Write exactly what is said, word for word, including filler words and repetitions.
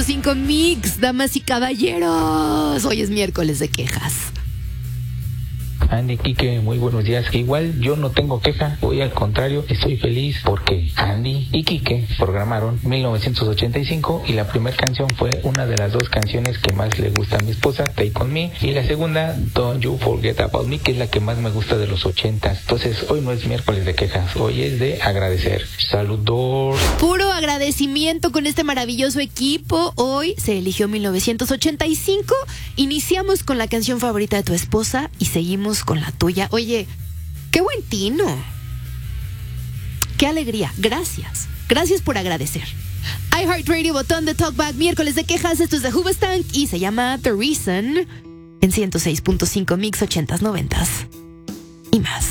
punto cinco Mix, damas y caballeros. Hoy es miércoles de quejas. Andy, Quique, muy buenos días. Igual yo no tengo queja, hoy al contrario, estoy feliz porque Andy y Quique programaron mil novecientos ochenta y cinco y la primera canción fue una de las dos canciones que más le gusta a mi esposa, Take On Me, y la segunda, Don't You Forget About Me, que es la que más me gusta de los ochentas. Entonces hoy no es miércoles de quejas, hoy es de agradecer. Saludos. Puro agradecimiento con este maravilloso equipo. Hoy se eligió mil novecientos ochenta y cinco, iniciamos con la canción favorita de tu esposa y seguimos con la tuya. Oye, qué buen tino. Qué alegría. Gracias. Gracias por agradecer. iHeartRadio, botón de Talkback, miércoles de quejas. Esto es de Hoobastank y se llama The Reason en ciento seis punto cinco Mix ochentas, noventas y más.